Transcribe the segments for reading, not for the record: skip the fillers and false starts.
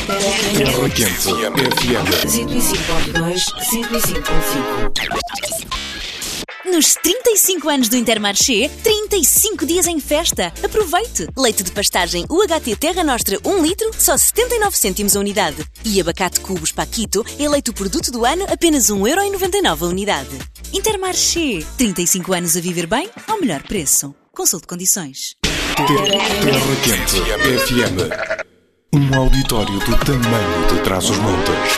Terra Quente FM 105.2, 105.5. Nos 35 anos do Intermarché, 35 dias em festa. Aproveite! Leite de pastagem UHT Terra Nostra 1 litro, só 79 cêntimos a unidade. E abacate Cubos Paquito, eleito o produto do ano, apenas 1,99€ a unidade. Intermarché, 35 anos a viver bem, ao melhor preço. Consulte condições. Terra Quente FM. Um auditório do tamanho de Trás-os-Montes.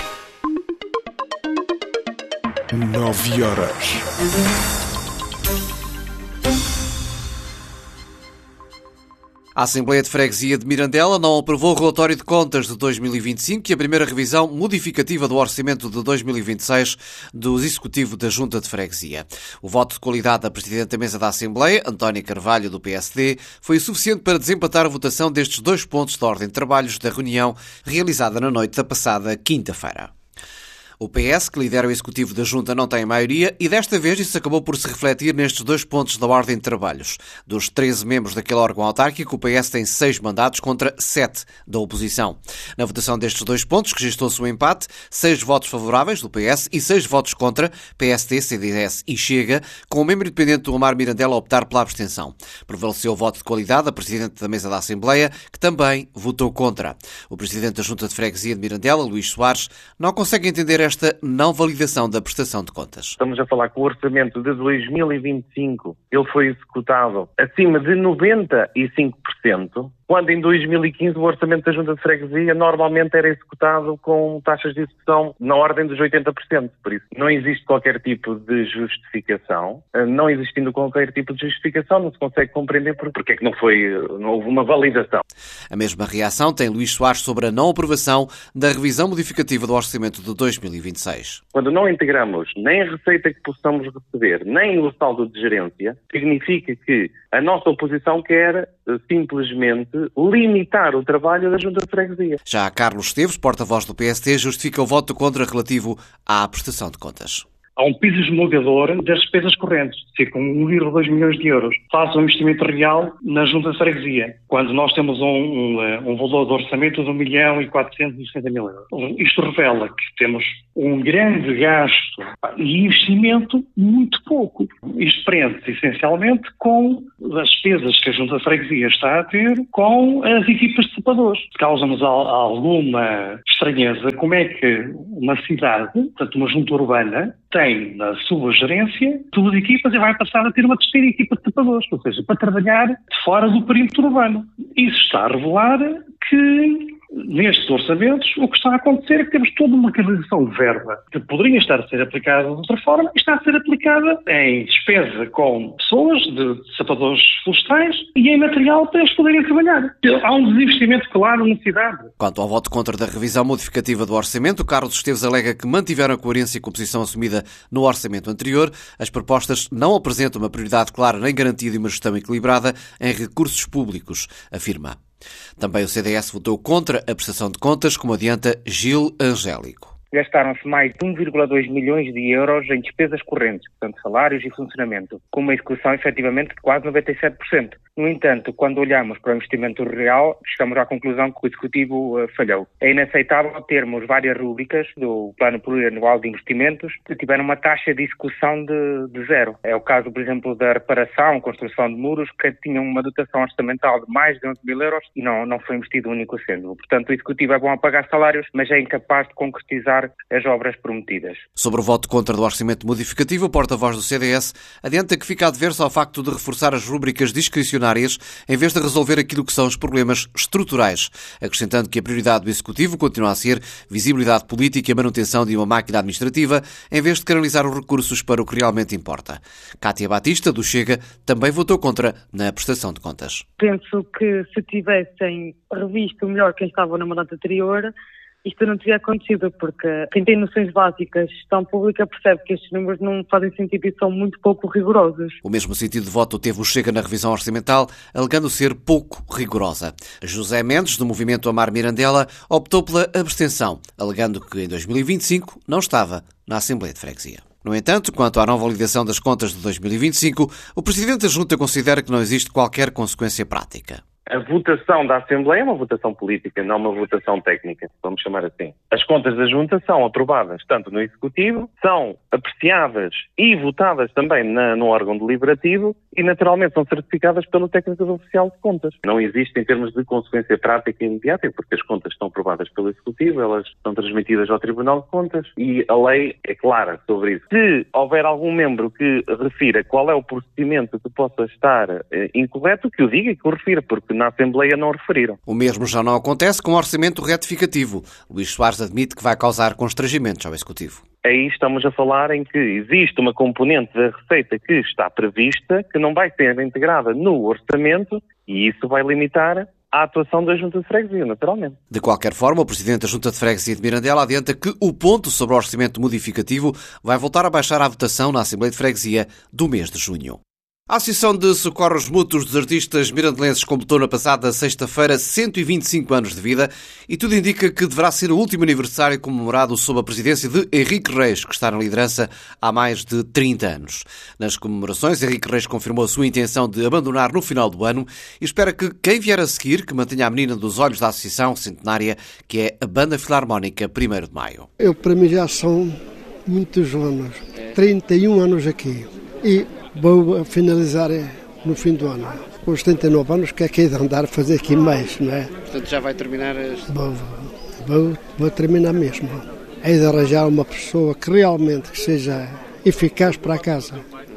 9 horas. A Assembleia de Freguesia de Mirandela não aprovou o relatório de contas de 2025 e a primeira revisão modificativa do orçamento de 2026 do Executivo da Junta de Freguesia. O voto de qualidade da Presidente da Mesa da Assembleia, Antónia Carvalho, do PSD, foi o suficiente para desempatar a votação destes 2 pontos da ordem de trabalhos da reunião realizada na noite da passada quinta-feira. O PS, que lidera o Executivo da Junta, não tem maioria e desta vez isso acabou por se refletir nestes 2 pontos da ordem de trabalhos. Dos 13 membros daquele órgão autárquico, o PS tem 6 mandatos contra 7 da oposição. Na votação destes 2 pontos, registou-se um empate, 6 votos favoráveis do PS e 6 votos contra, PSD, CDS e Chega, com o membro independente do Omar Mirandela a optar pela abstenção. Prevaleceu o voto de qualidade da Presidente da Mesa da Assembleia, que também votou contra. O Presidente da Junta de Freguesia de Mirandela, Luís Soares, não consegue entender esta não validação da prestação de contas. Estamos a falar que o orçamento de 2025 ele foi executado acima de 95%, quando em 2015 o orçamento da Junta de Freguesia normalmente era executado com taxas de execução na ordem dos 80%. Por isso, não existe qualquer tipo de justificação. Não existindo qualquer tipo de justificação, não se consegue compreender porque é que não houve uma validação. A mesma reação tem Luís Soares sobre a não aprovação da revisão modificativa do orçamento de 2026. Quando não integramos nem a receita que possamos receber, nem o saldo de gerência, significa que a nossa oposição quer simplesmente limitar o trabalho da Junta de Freguesia. Já Carlos Esteves, porta-voz do PSD, justifica o voto contra relativo à prestação de contas. Há um piso esmagador das despesas correntes, cerca de 1,2 milhões de euros. Faz um investimento real na Junta de Freguesia, quando nós temos um valor de orçamento de 1.460.000 euros. Isto revela que temos um grande gasto e investimento muito pouco. Isto prende-se essencialmente com as despesas que a Junta de Freguesia está a ter com as equipas de sapadores. Causa-nos alguma estranheza como é que uma cidade, portanto uma junta urbana, tem na sua gerência 2 equipas e vai passar a ter uma terceira equipa de sapadores, ou seja, para trabalhar fora do perímetro urbano. Isso está a revelar que nestes orçamentos, o que está a acontecer é que temos toda uma canalização de verba que poderia estar a ser aplicada de outra forma e está a ser aplicada em despesa com pessoas, de sapadores florestais e em material para eles poderem trabalhar. Há um desinvestimento claro na cidade. Quanto ao voto contra da revisão modificativa do orçamento, Carlos Esteves alega que mantiveram a coerência com a posição assumida no orçamento anterior. As propostas não apresentam uma prioridade clara nem garantida de uma gestão equilibrada em recursos públicos, afirma. Também o CDS votou contra a prestação de contas, como adianta Gil Angélico. Gastaram-se mais de 1,2 milhões de euros em despesas correntes, portanto salários e funcionamento, com uma execução efetivamente de quase 97%. No entanto, quando olhamos para o investimento real, chegamos à conclusão que o Executivo falhou. É inaceitável termos várias rúbricas do Plano Plurianual de Investimentos que tiveram uma taxa de execução de zero. É o caso, por exemplo, da reparação, construção de muros, que tinham uma dotação orçamental de mais de 11 mil euros e não foi investido um único cêntimo. Portanto, o Executivo é bom a pagar salários, mas é incapaz de concretizar as obras prometidas. Sobre o voto contra do orçamento modificativo, o porta-voz do CDS adianta que fica adverso ao facto de reforçar as rúbricas discricionárias em vez de resolver aquilo que são os problemas estruturais, acrescentando que a prioridade do Executivo continua a ser visibilidade política e a manutenção de uma máquina administrativa, em vez de canalizar os recursos para o que realmente importa. Cátia Batista, do Chega, também votou contra na prestação de contas. Penso que se tivessem revisto melhor quem estava no mandato anterior, isto não teria acontecido, porque quem tem noções básicas de gestão pública percebe que estes números não fazem sentido e são muito pouco rigorosos. O mesmo sentido de voto teve o Chega na revisão orçamental, alegando ser pouco rigorosa. José Mendes, do movimento Omar Mirandela, optou pela abstenção, alegando que em 2025 não estava na Assembleia de Freguesia. No entanto, quanto à não validação das contas de 2025, o Presidente da Junta considera que não existe qualquer consequência prática. A votação da Assembleia é uma votação política, não uma votação técnica, vamos chamar assim. As contas da Junta são aprovadas tanto no Executivo, são apreciadas e votadas também no órgão deliberativo e, naturalmente, são certificadas pelo técnico oficial de contas. Não existe em termos de consequência prática e imediata, porque as contas estão aprovadas pelo Executivo, elas são transmitidas ao Tribunal de Contas e a lei é clara sobre isso. Se houver algum membro que refira qual é o procedimento que possa estar incorreto, que o diga e que o refira, porque na Assembleia não referiram. O mesmo já não acontece com o orçamento retificativo. Luís Soares admite que vai causar constrangimentos ao Executivo. Aí estamos a falar em que existe uma componente da receita que está prevista, que não vai ser integrada no orçamento e isso vai limitar a atuação da Junta de Freguesia, naturalmente. De qualquer forma, o Presidente da Junta de Freguesia de Mirandela adianta que o ponto sobre o orçamento modificativo vai voltar a baixar à votação na Assembleia de Freguesia do mês de junho. A Associação de Socorros Mútuos dos Artistas Mirandelenses completou na passada sexta-feira 125 anos de vida e tudo indica que deverá ser o último aniversário comemorado sob a presidência de Henrique Reis, que está na liderança há mais de 30 anos. Nas comemorações, Henrique Reis confirmou a sua intenção de abandonar no final do ano e espera que quem vier a seguir, que mantenha a menina dos olhos da Associação Centenária, que é a Banda Filarmónica 1º de Maio. Eu, para mim, já são muitos anos, 31 anos aqui e vou finalizar no fim do ano. Com os 79 anos, que é que é de andar a fazer aqui mais, não é? Portanto, já vai terminar este... Vou terminar mesmo. É de arranjar uma pessoa que realmente que seja eficaz para a casa.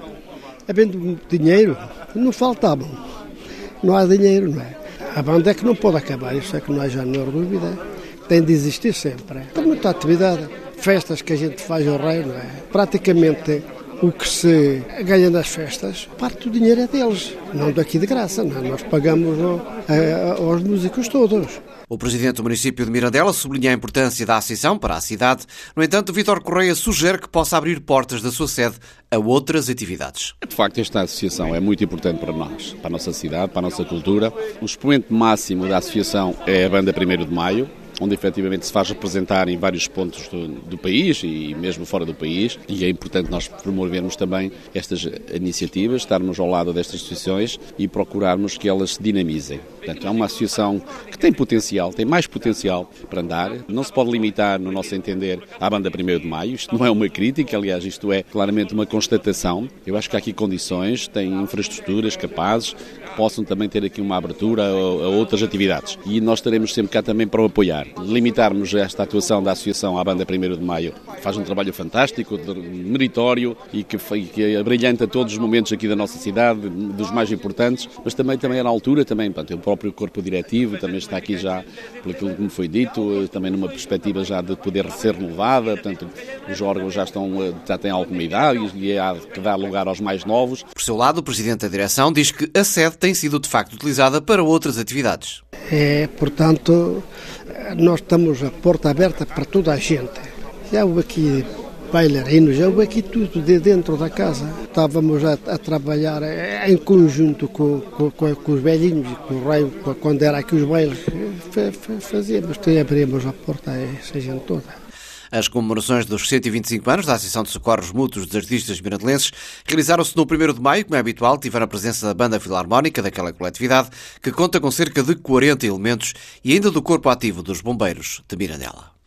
Havendo dinheiro, não faltava. Não há dinheiro, não é? A banda é que não pode acabar, isso é que não há já a menor dúvida. Tem de existir sempre. Tem muita atividade, festas que a gente faz ao rei, não é? Praticamente... O que se ganha das festas, parte do dinheiro é deles, não daqui de graça, não? Nós pagamos aos músicos todos. O Presidente do município de Mirandela sublinha a importância da associação para a cidade. No entanto, Vítor Correia sugere que possa abrir portas da sua sede a outras atividades. De facto, esta associação é muito importante para nós, para a nossa cidade, para a nossa cultura. O expoente máximo da associação é a Banda 1º de Maio, onde efetivamente se faz representar em vários pontos do país e mesmo fora do país, e é importante nós promovermos também estas iniciativas, estarmos ao lado destas associações e procurarmos que elas se dinamizem. Portanto, é uma associação que tem potencial, tem mais potencial para andar, não se pode limitar, no nosso entender, à Banda 1º de Maio, isto não é uma crítica, aliás, isto é claramente uma constatação. Eu acho que há aqui condições, tem infraestruturas capazes, que possam também ter aqui uma abertura a outras atividades, e nós estaremos sempre cá também para o apoiar. Limitarmos esta atuação da Associação à Banda 1º de Maio faz um trabalho fantástico, meritório e que abrilhanta todos os momentos aqui da nossa cidade, dos mais importantes, mas também é na altura, portanto, o próprio corpo diretivo também está aqui já, por aquilo que me foi dito, também numa perspectiva já de poder ser renovada, portanto, os órgãos já têm alguma idade e há que dar lugar aos mais novos. Por seu lado, o Presidente da Direção diz que a sede tem sido de facto utilizada para outras atividades. Portanto, nós estamos a porta aberta para toda a gente. Já houve aqui bailarinos, já houve aqui tudo de dentro da casa. Estávamos a trabalhar em conjunto com os velhinhos e com o rei, quando era aqui os bailes, fazíamos, abríamos a porta a essa gente toda. As comemorações dos 125 anos da Associação de Socorros Mútuos dos Artistas Mirandelenses realizaram-se no 1º de Maio, como é habitual, tiveram a presença da Banda Filarmónica daquela coletividade, que conta com cerca de 40 elementos, e ainda do Corpo Ativo dos Bombeiros de Mirandela.